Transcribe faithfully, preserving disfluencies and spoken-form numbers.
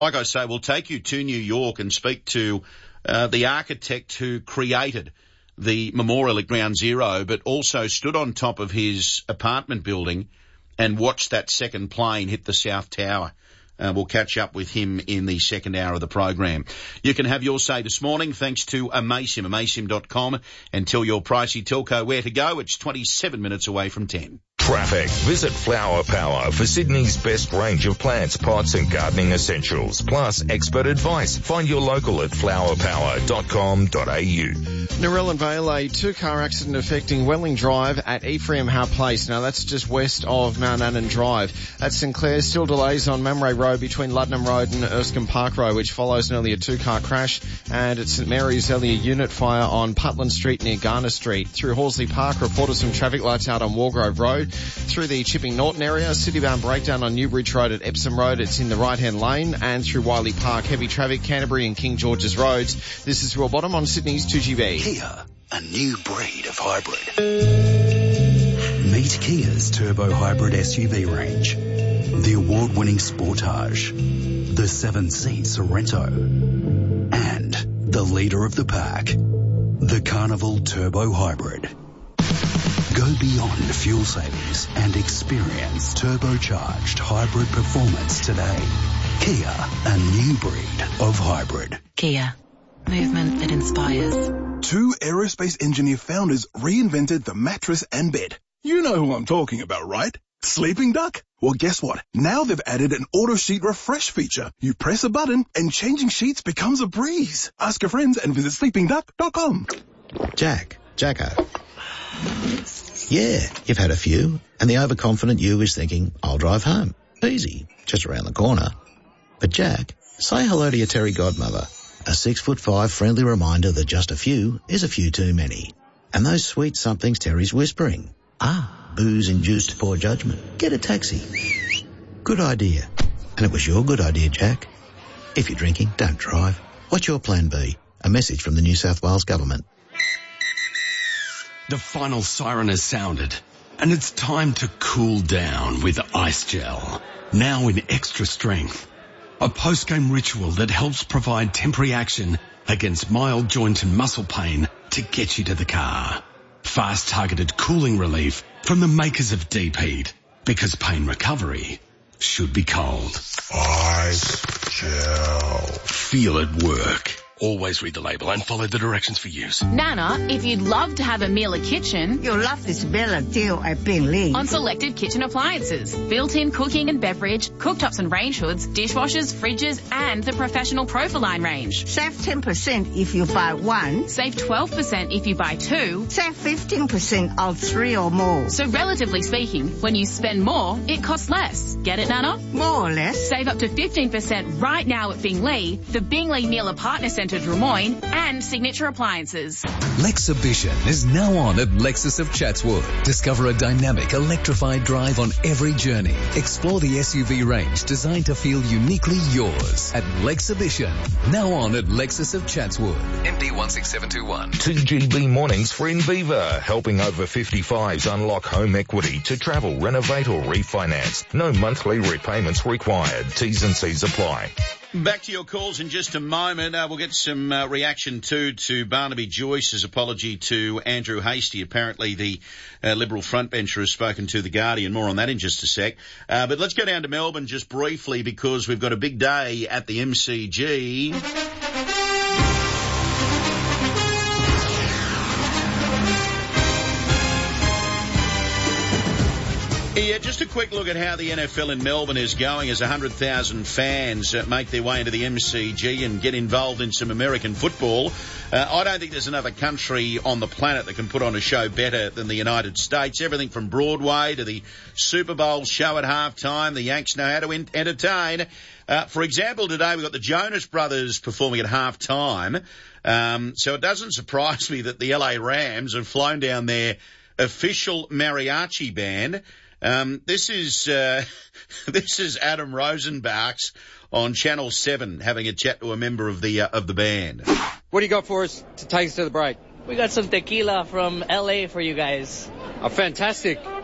Like I say, we'll take you to New York and speak to uh, the architect who created the memorial at Ground Zero, but also stood on top of his apartment building and watched that second plane hit the South Tower. Uh, we'll catch up with him in the second hour of the program. You can have your say this morning thanks to Amaysim, amaysim dot com, and tell your pricey telco where to go. It's twenty-seven minutes away from ten. Traffic. Visit Flower Power for Sydney's best range of plants, pots and gardening essentials, plus expert advice. Find your local at flower power dot com dot a u. Narelle and Vale, a two-car accident affecting Welling Drive at Ephraim Howe Place. Now, that's just west of Mount Annan Drive. At St Clair, still delays on Mamre Road between Luddenham Road and Erskine Park Road, which follows an earlier two-car crash. And at St Mary's, earlier unit fire on Putland Street near Garner Street. Through Horsley Park, reported some traffic lights out on Wargrove Road. Through the Chipping Norton area, citybound breakdown on Newbridge Road at Epsom Road. It's in the right-hand lane. And through Wiley Park, heavy traffic, Canterbury and King George's Roads. This is Roy Bottom on Sydney's two G B. Kia, a new breed of hybrid. Meet Kia's turbo hybrid S U V range. The award-winning Sportage, the seven-seat Sorrento, and the leader of the pack, the Carnival Turbo Hybrid. Go beyond fuel savings and experience turbocharged hybrid performance today. Kia, a new breed of hybrid. Kia, movement that inspires. Two aerospace engineer founders reinvented the mattress and bed. You know who I'm talking about, right? Sleeping Duck? Well, guess what? Now they've added an auto sheet refresh feature. You press a button and changing sheets becomes a breeze. Ask your friends and visit sleeping duck dot com. Jack, Jacko. Yeah, you've had a few, and the overconfident you is thinking, I'll drive home. Easy, just around the corner. But Jack, say hello to your Terry godmother. A six foot five friendly reminder that just a few is a few too many. And those sweet somethings Terry's whispering. Ah, booze-induced poor judgment. Get a taxi. Good idea. And it was your good idea, Jack. If you're drinking, don't drive. What's your plan B? A message from the New South Wales government. The final siren has sounded, and it's time to cool down with Ice Gel, now in extra strength. A post-game ritual that helps provide temporary action against mild joint and muscle pain to get you to the car. Fast targeted cooling relief from the makers of Deep Heat, because pain recovery should be cold. Ice Gel. Feel it work. Always read the label and follow the directions for use. Nana, if you'd love to have a Miele kitchen, you'll love this better deal at Beenleigh. On selected kitchen appliances, built-in cooking and beverage, cooktops and range hoods, dishwashers, fridges, and the professional Profiline range. Save ten percent if you buy one. Save twelve percent if you buy two. Save fifteen percent on three or more. So relatively speaking, when you spend more, it costs less. Get it, Nana? More or less. Save up to fifteen percent right now at Beenleigh, the Beenleigh Miele Partner Centre Drummoyne, and Signature Appliances. Lexibition is now on at Lexus of Chatswood. Discover a dynamic, electrified drive on every journey. Explore the S U V range designed to feel uniquely yours at Lexibition. Now on at Lexus of Chatswood. M D one six seven two one. two G B mornings for Inviva, helping over fifty-fives unlock home equity to travel, renovate or refinance. No monthly repayments required. T's and C's apply. Back to your calls in just a moment. Uh, we'll get some uh, reaction too to Barnaby Joyce's apology to Andrew Hastie. Apparently the uh, Liberal frontbencher has spoken to The Guardian. More on that in just a sec. Uh, but let's go down to Melbourne just briefly because we've got a big day at the M C G. Yeah, just a quick look at how the N F L in Melbourne is going as one hundred thousand fans uh, make their way into the M C G and get involved in some American football. Uh, I don't think there's another country on the planet that can put on a show better than the United States. Everything from Broadway to the Super Bowl show at halftime. The Yanks know how to in- entertain. Uh, for example, today we've got the Jonas Brothers performing at halftime. Um, so it doesn't surprise me that the L A Rams have flown down their official mariachi band. Um, this is, uh, this is Adam Rosenbach's on Channel seven having a chat to a member of the, uh, of the band. What do you got for us to take us to the break? We got some tequila from L A for you guys. Oh, fantastic.